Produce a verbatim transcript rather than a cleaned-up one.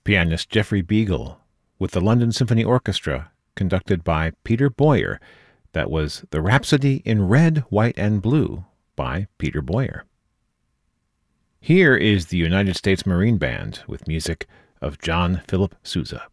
pianist Geoffrey Beagle with the London Symphony Orchestra, conducted by Peter Boyer. That was The Rhapsody in Red, White, and Blue by Peter Boyer. Here is the United States Marine Band with music of John Philip Sousa.